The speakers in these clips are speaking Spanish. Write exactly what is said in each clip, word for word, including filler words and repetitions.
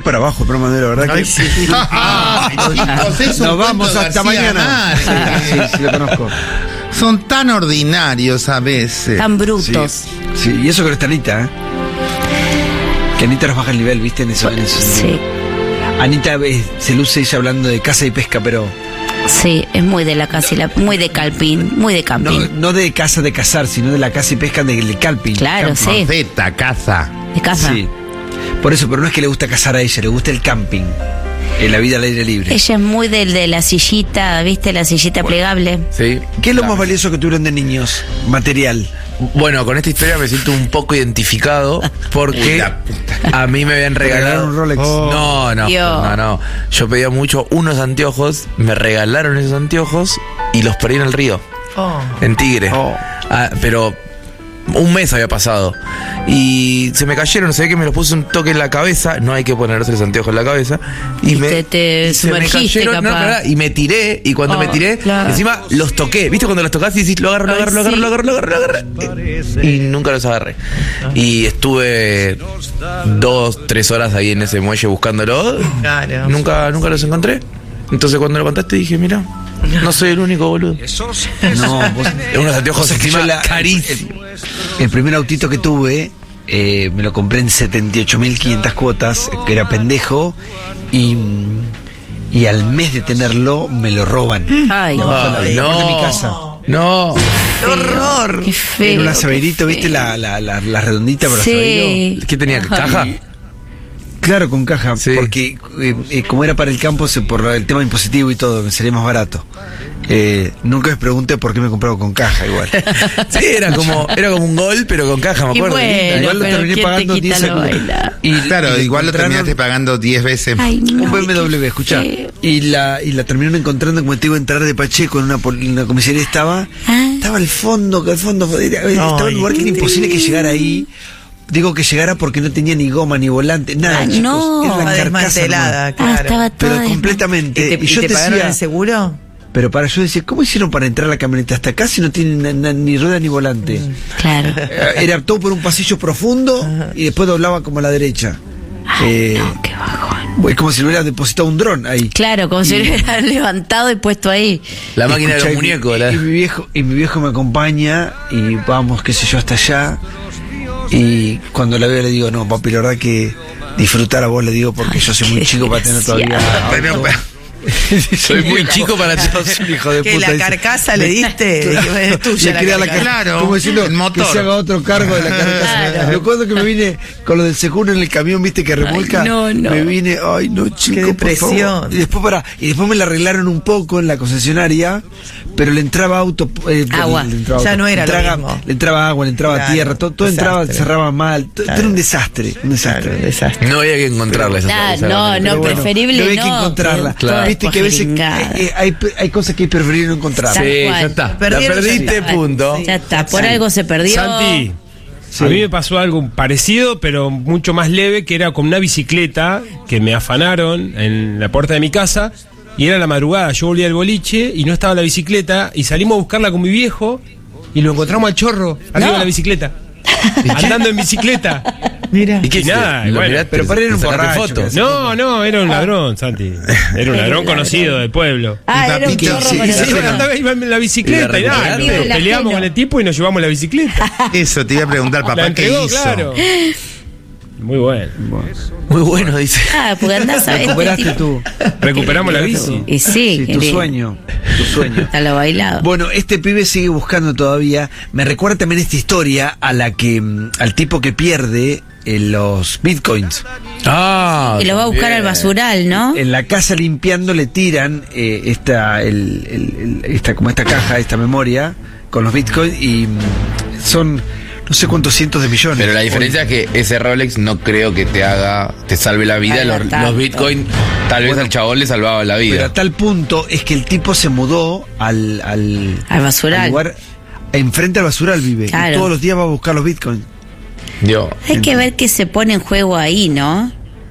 para abajo, pero Manuel, la verdad Ay, que... sí. Ah, chicos, es un Nos vamos cuento de hasta García mañana. Márquez. Sí, sí, lo conozco. Son tan ordinarios a veces. Tan brutos. Sí, sí, y eso que no está Anita, ¿eh? Que Anita nos baja el nivel, ¿viste? En eso. En eso. Sí, Anita eh, se luce ella hablando de casa y pesca, pero sí, es muy de la casa y la, muy de camping, muy de no, camping. no de casa de cazar, sino de la casa y pesca del de camping. Claro, Camping. sí. Maceta, caza. De casa. Sí. Por eso, pero no es que le gusta cazar a ella, le gusta el camping. En la vida al aire libre. Ella es muy del de la sillita, ¿viste? La sillita plegable. Sí. ¿Qué es lo más valioso que tuvieron de niños? Material. Bueno, con esta historia me siento un poco identificado porque a mí me habían regalado regalaron un Rolex. Oh. No, no, Dios. no, no. Yo pedía mucho unos anteojos, me regalaron esos anteojos y los perdí en el río, Oh. en Tigre. Oh. Ah, pero un mes había pasado y se me cayeron, se ve que me los puse un toque en la cabeza, no hay que ponerse los anteojos en la cabeza y, Y me te- te y se me sumergiste, cayeron, no, capaz. ¿verdad? Y me tiré y cuando Oh, me tiré claro. encima los toqué, ¿viste cuando los tocás y decís lo agarro, lo Ay, agarro, lo agarro, sí. lo agarro, lo agarro, lo agarro, y nunca los agarré y estuve dos, tres horas ahí en ese muelle buscándolo, Claro. nunca, nunca los encontré. Entonces cuando lo contaste dije, mira, no soy el único, boludo. No, vos, Unos anteojos vos sabés que encima yo la- carísimos. el, el primer autito que tuve, eh, me lo compré en setenta y ocho mil quinientas cuotas, que era pendejo, y, y al mes de tenerlo me lo roban. Ay, Ay, La puerta de mi no. casa. No. ¡Qué horror! qué feo. Era una qué saberito, ¿viste? feo. La, la, la, la redondita para saberito. Sí. ¿Qué tenía? ¿Caja? Claro, con caja, Sí. porque eh, eh, como era para el campo, se, por el tema impositivo y todo, me salía más barato. Eh, nunca me pregunté por qué me compraba con caja igual. Sí, era como, era como un gol, pero con caja, me Y acuerdo. bueno, Igual lo pero terminé ¿quién te pagando quita diez lo segundos. bailado? Y, Claro, y igual lo encontraron terminaste pagando diez veces. Ay, no, un B M W, qué escuchá. feo. Y la, y la terminaron encontrando, como te digo, entrar de Pacheco en una, pol- en una comisaría estaba. Ah. Estaba al fondo, que al fondo, era- estaba en un lugar que era imposible que llegara ahí. Digo que llegara porque no tenía ni goma, ni volante, nada, Ah, chicos. no. Era la Estaba carcasa desmantelada, nomás. Ah, claro. estaba Pero todo completamente. ¿Y te, Y yo y te te pagaron decía, el seguro? pero para yo decía, ¿cómo hicieron para entrar a la camioneta hasta acá si no tienen na- na- ni rueda ni volante? Claro. Eh, Era todo por un pasillo profundo y después doblaba como a la derecha. Eh, No, qué bajón. es como si lo hubiera depositado un dron ahí. Claro, como si lo hubieran levantado y puesto ahí. La máquina de Escuchá, los y mi- muñecos. Y, la- y mi viejo, y mi viejo me acompaña y vamos, qué sé yo, hasta allá. Y cuando la veo le digo, no, papi, la verdad que disfrutar a vos le digo porque Ay, yo soy muy qué chico para tener todavía. desgraciado. auto. Pero, pero- Soy muy chico para Sos un hijo de ¿Que puta. la dice. carcasa le diste? Claro. Es tuya Le la quería la carcasa. car- Claro, como diciendo el motor. que se haga otro cargo de la carcasa. Claro. Me acuerdo que me vine con lo del seguro en el camión, viste, que remolca. Ay, no, no. Me vine, ay, no, chico, por depresión. favor. Y después para, y después me la arreglaron un poco en la concesionaria, pero le entraba auto, eh, Agua. le entraba Ya auto, no era le lo entraba, mismo. le entraba agua, le entraba Claro, tierra, todo, todo desastre. entraba, cerraba mal, todo, Claro. era un desastre, un desastre. Claro, desastre. No había que encontrarla esa, Ah, esa no, máquina. no, Pero bueno, preferible pero hay no. que encontrarla. Claro. Viste que a veces Pojeringada. eh, eh, hay, hay cosas que es preferible no encontrar. Tal Sí, cual. ya está. La Perdieron, ya perdiste, está. punto. Ya está, por algo se perdió. Santi, Sí. a mí me pasó algo parecido, pero mucho más leve, que era con una bicicleta que me afanaron en la puerta de mi casa. Y era la madrugada, yo volví al boliche y no estaba la bicicleta. Y salimos a buscarla con mi viejo y lo encontramos al chorro, arriba No. de la bicicleta. Andando en bicicleta. Mira. Y que nada, ¿Lo bueno, miraste? pero para ir a un ¿Le sacaste borracho, foto? que hace- No, no, era un ladrón, Santi. Era un ladrón conocido del pueblo. Ah, era un papito, chorro sí, para Sí, sí, andaba iba en la bicicleta ¿Y y la nada, recuperaron? Sí, la peleamos ajeno. con el tipo y nos llevamos la bicicleta. Eso te iba a preguntar, La papá, ¿qué entregó, hizo? claro. Muy bueno. Muy bueno, dice. Ah, porque andás a ver. Recuperaste tú. Recuperamos la bici. Y sí, Sí, tu querido. sueño, tu sueño. Está lo bailado. Bueno, este pibe sigue buscando todavía. Me recuerda también esta historia a la que mm, al tipo que pierde eh, los bitcoins. Ah, Y lo va a buscar al basural, ¿no? En la casa limpiando le tiran eh, esta, el, el- el- esta, como esta caja, esta memoria con los bitcoins y mm, son no sé cuántos cientos de millones. Pero la diferencia es que ese Rolex no creo que te haga, te salve la vida. Haga Los, tanto. los Bitcoin, tal vez Bueno, al chabón le salvaba la Pero vida. a tal punto es que el tipo se mudó al, al, Al basural. al lugar enfrente al basural vive. Claro. Y todos los días va a buscar los bitcoins. Yo. Hay que ver qué se pone en juego ahí, ¿no?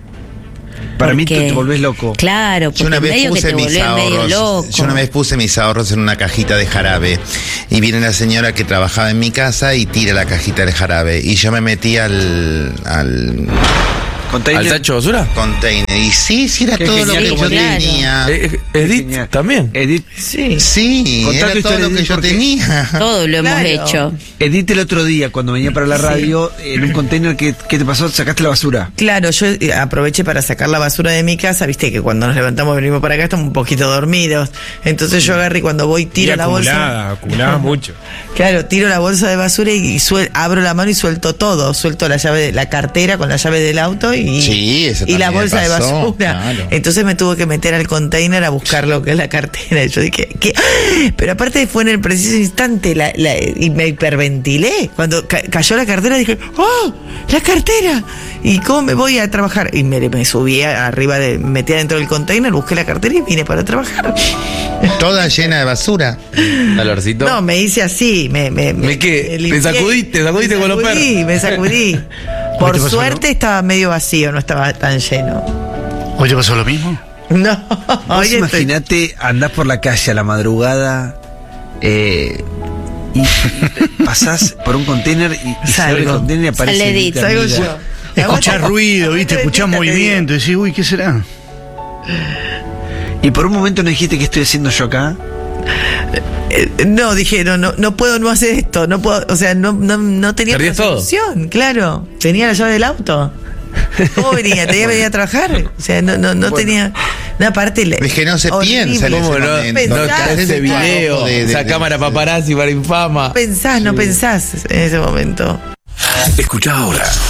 Para mí Porque- tú te volvés loco. Claro, porque Yo una vez medio que puse te mis volvés medio ahorros. loco. Yo una vez puse mis ahorros en una cajita de jarabe. Y viene la señora que trabajaba en mi casa y tira la cajita de jarabe. Y yo me metí al, al Container. ¿Al tacho de basura? container. Y sí, sí era Qué todo lo genial, que yo como claro. tenía. Eh, eh, Edith Genial. también. Edith, Sí. Sí, Contá tu era todo historia, lo que Edith, yo porque- tenía. Todo lo hemos Claro. hecho. Edith el otro día, cuando venía para la radio, en un container, ¿qué, qué te pasó? ¿Sacaste la basura? Claro, yo eh, aproveché para sacar la basura de mi casa, viste que cuando nos levantamos venimos para acá estamos un poquito dormidos. Entonces yo agarré y cuando voy tiro Y la acumulada, bolsa. acumulaba mucho. Claro, tiro la bolsa de basura y, y suel- abro la mano y suelto todo. Suelto la llave de la cartera con la llave del auto y, Sí, eso y la también bolsa de pasó, basura. claro. Entonces me tuve que meter al container a buscar lo que es la cartera. Y yo dije, ¿qué? Pero aparte fue en el preciso instante la, la- y me hiperventilé. Cuando ca- cayó la cartera dije, ¡oh! ¡La cartera! ¿Y cómo me voy a trabajar? Y me, me subí arriba, de, me metí adentro del container, busqué la cartera y vine para trabajar. Toda llena de basura. Calorcito. No, me hice así, me... ¿Me, ¿Me qué? ¿Te limpié. sacudiste? ¿Sacudiste Me con los sacudí, perros? Me sacudí. ¿Hoy Por te pasó suerte estaba medio vacío, no estaba tan lleno. ¿Hoy te pasó lo mismo? No, Vos hoy estoy- imaginate, andás por la calle a la madrugada eh, y pasás por un container y, y se abre el Salgo. container y aparece Sale Edith, Edith. Salgo amiga. yo. Escuchás ruido, ¿viste? Escuchás movimiento y decís, uy, ¿qué será? Y por un momento no dijiste, ¿qué estoy haciendo yo acá? Eh, No, dije, no, no, no puedo no hacer esto, no puedo, o sea, no, no, no tenía otra Perdías todo. solución, claro. Tenía la llave del auto. ¿Cómo venía? ¿Tenía que venir a trabajar? O sea, no, no, no tenía. No, aparte. le- Es que no se horrible. piensa en ese ¿Cómo no? momento. No Pensás. está ese video, De- de- esa de- cámara paparazzi para infama. Pensás, no pensás en ese momento. Escucha ahora